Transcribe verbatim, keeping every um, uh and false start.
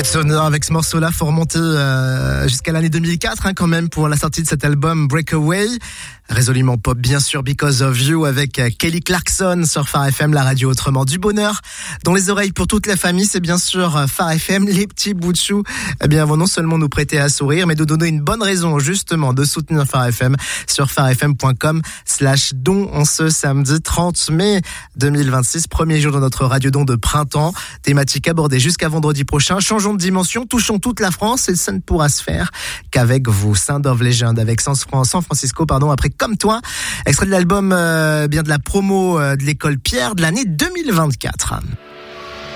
Quel souvenir avec ce morceau-là, faut remonter euh, jusqu'à l'année deux mille quatre hein, quand même pour la sortie de cet album Breakaway. Résolument pop bien sûr, Because of You avec Kelly Clarkson sur Phare F M, la radio autrement du bonheur. Dans les oreilles pour toute la famille, c'est bien sûr Phare F M, les petits bouts de chou. Eh bien, vont non seulement nous prêter à sourire, mais nous donner une bonne raison justement de soutenir Phare F M sur pharefm.com slash don en ce samedi trente mai deux mille vingt-six, premier jour de notre radio-don de printemps. Thématique abordée jusqu'à vendredi prochain. Changeons de dimension, touchons toute la France et ça ne pourra se faire qu'avec vous. Sound of Legend avec San Francisco, pardon, après Comme toi. Extrait de l'album, euh, bien de la promo euh, de l'école Pierre de l'année deux mille vingt-quatre.